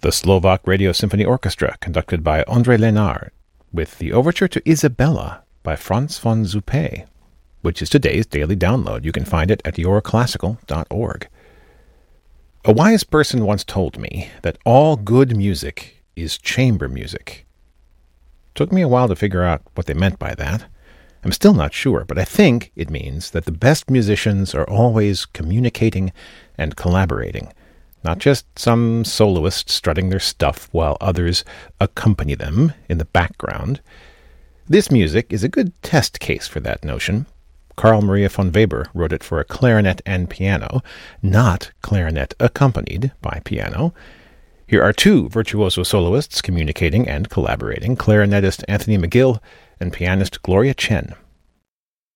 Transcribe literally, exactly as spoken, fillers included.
the Slovak Radio Symphony Orchestra, conducted by André Lénard, with the overture to Isabella by Franz von Zuppe, which is today's daily download. You can find it at your classical dot org. A wise person once told me that all good music is chamber music. Took me a while to figure out what they meant by that. I'm still not sure, but I think it means that the best musicians are always communicating and collaborating, not just some soloist strutting their stuff while others accompany them in the background. This music is a good test case for that notion. Carl Maria von Weber wrote it for a clarinet and piano, not clarinet accompanied by piano. Here are two virtuoso soloists communicating and collaborating, clarinetist Anthony McGill and pianist Gloria Chen.